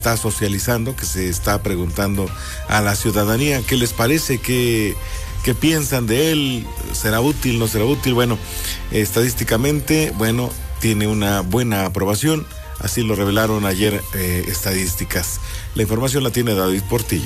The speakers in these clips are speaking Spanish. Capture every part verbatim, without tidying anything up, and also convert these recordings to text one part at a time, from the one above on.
está socializando, que se está preguntando a la ciudadanía qué les parece, qué, qué piensan de él, será útil, no será útil. Bueno, estadísticamente, bueno, tiene una buena aprobación, así lo revelaron ayer eh, estadísticas. La información la tiene David Portillo.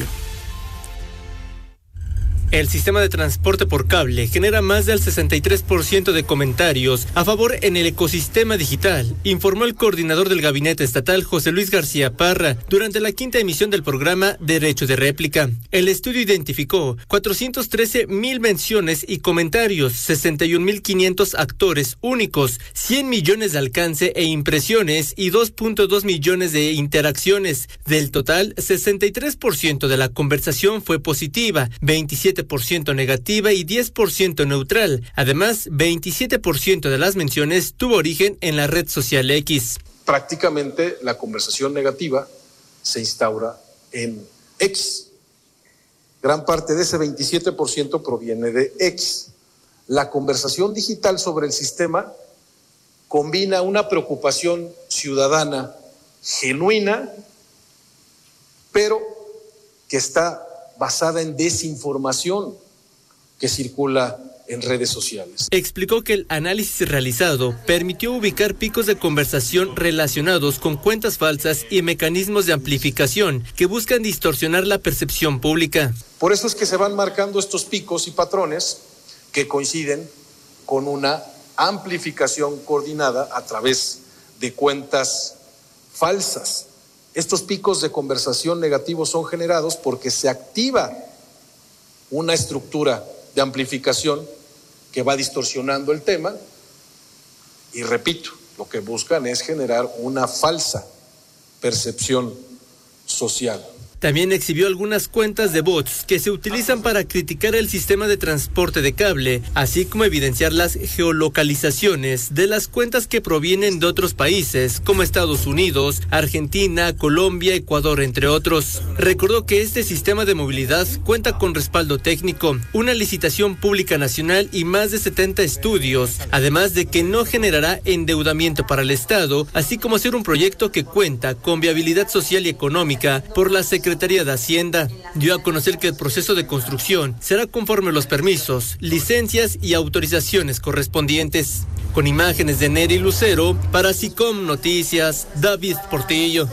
El sistema de transporte por cable genera más del sesenta y tres por ciento de comentarios a favor en el ecosistema digital, informó el coordinador del gabinete estatal José Luis García Parra durante la quinta emisión del programa Derecho de Réplica. El estudio identificó cuatrocientos trece mil menciones y comentarios, sesenta y un mil quinientos actores únicos, cien millones de alcance e impresiones y dos punto dos millones de interacciones. Del total, sesenta y tres por ciento de la conversación fue positiva, veintisiete por ciento negativa y diez por ciento neutral. Además, veintisiete por ciento de las menciones tuvo origen en la red social X. Prácticamente la conversación negativa se instaura en X. Gran parte de ese veintisiete por ciento proviene de X. La conversación digital sobre el sistema combina una preocupación ciudadana genuina, pero que está basada en desinformación que circula en redes sociales. Explicó que el análisis realizado permitió ubicar picos de conversación relacionados con cuentas falsas y mecanismos de amplificación que buscan distorsionar la percepción pública. Por eso es que se van marcando estos picos y patrones que coinciden con una amplificación coordinada a través de cuentas falsas. Estos picos de conversación negativos son generados porque se activa una estructura de amplificación que va distorsionando el tema y, repito, lo que buscan es generar una falsa percepción social. También exhibió algunas cuentas de bots que se utilizan para criticar el sistema de transporte de cable, así como evidenciar las geolocalizaciones de las cuentas que provienen de otros países, como Estados Unidos, Argentina, Colombia, Ecuador, entre otros. Recordó que este sistema de movilidad cuenta con respaldo técnico, una licitación pública nacional y más de setenta estudios, además de que no generará endeudamiento para el Estado, así como ser un proyecto que cuenta con viabilidad social y económica por la Secretaría Secretaría de Hacienda. Dio a conocer que el proceso de construcción será conforme a los permisos, licencias y autorizaciones correspondientes. Con imágenes de Neri Lucero, para SICOM Noticias, David Portillo.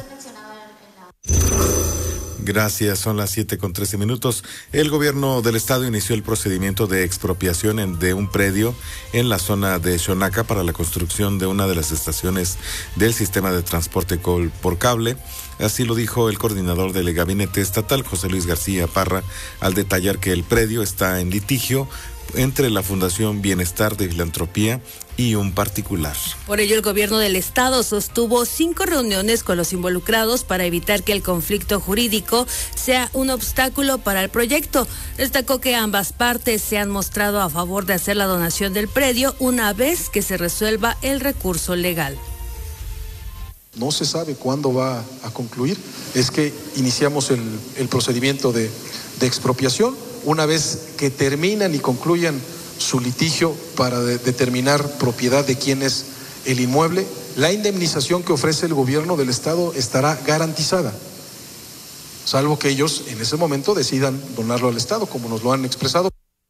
Gracias, son las siete con trece minutos. El gobierno del estado inició el procedimiento de expropiación en, de un predio en la zona de Xonaca para la construcción de una de las estaciones del sistema de transporte por cable. Así lo dijo el coordinador del gabinete estatal, José Luis García Parra, al detallar que el predio está en litigio entre la Fundación Bienestar de Filantropía y un particular. Por ello, el gobierno del estado sostuvo cinco reuniones con los involucrados para evitar que el conflicto jurídico sea un obstáculo para el proyecto. Destacó que ambas partes se han mostrado a favor de hacer la donación del predio una vez que se resuelva el recurso legal. No se sabe cuándo va a concluir. Es que iniciamos el, el procedimiento de, de expropiación. Una vez que terminan y concluyan su litigio para de, determinar propiedad de quién es el inmueble, la indemnización que ofrece el gobierno del estado estará garantizada, salvo que ellos en ese momento decidan donarlo al estado, como nos lo han expresado.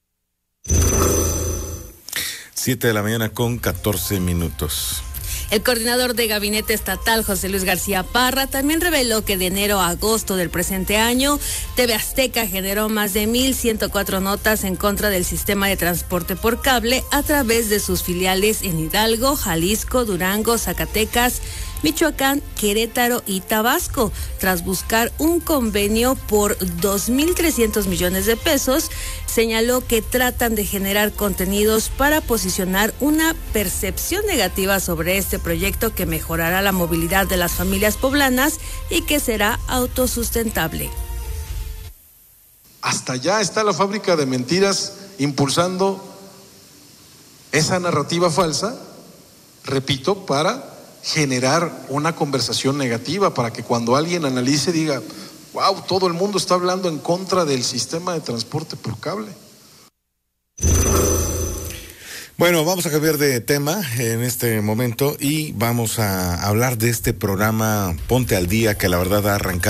Siete de la mañana con catorce minutos. El coordinador de gabinete estatal, José Luis García Parra, también reveló que de enero a agosto del presente año, T V Azteca generó más de mil ciento cuatro notas en contra del sistema de transporte por cable a través de sus filiales en Hidalgo, Jalisco, Durango, Zacatecas, Michoacán, Querétaro y Tabasco, tras buscar un convenio por dos mil trescientos millones de pesos. Señaló que tratan de generar contenidos para posicionar una percepción negativa sobre este proyecto que mejorará la movilidad de las familias poblanas y que será autosustentable. Hasta allá está la fábrica de mentiras impulsando esa narrativa falsa, repito, para generar una conversación negativa, para que cuando alguien analice diga, wow, todo el mundo está hablando en contra del sistema de transporte por cable. Bueno, vamos a cambiar de tema en este momento y vamos a hablar de este programa Ponte al Día, que la verdad ha arrancado